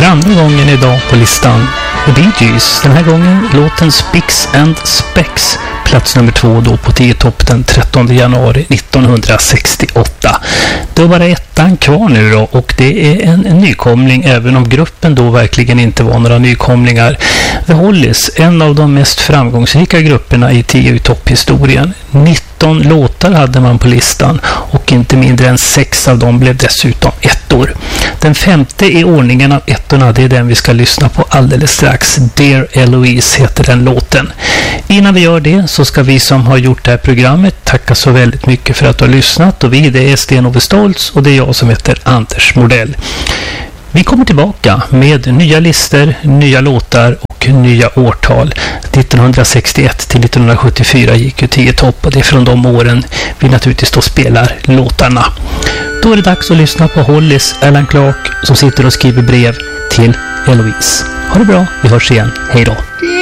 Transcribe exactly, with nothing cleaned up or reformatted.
andra gången idag på listan. The Bee Gees, den här gången låten Spicks and Specks, plats nummer två då på tio-topp den trettonde januari nittonhundrasextioåtta. Det var bara ettan kvar nu då, och det är en, en nykomling, även om gruppen då verkligen inte var några nykomlingar. The Hollies, en av de mest framgångsrika grupperna i tio-topp-historien. nitton låtar hade man på listan och inte mindre än sex av dem blev dessutom ettor. Den femte i ordningen av ettorna, det är den vi ska lyssna på alldeles strax. Dear Eloise heter den låten. Innan vi gör det så ska vi som har gjort det här programmet tacka så väldigt mycket för att du har lyssnat, och vi, det är Sten-Ove Stoltz och det är jag som heter Anders Mordell. Vi kommer tillbaka med nya listor, nya låtar och nya årtal. nittonhundrasextioett till nittonhundrasjuttiofyra gick ju tio topp, och det är från de åren vi naturligtvis då spelar låtarna. Då är det dags att lyssna på Hollies Alan Clark som sitter och skriver brev till Eloise. Ha det bra, vi hörs igen. Hej då!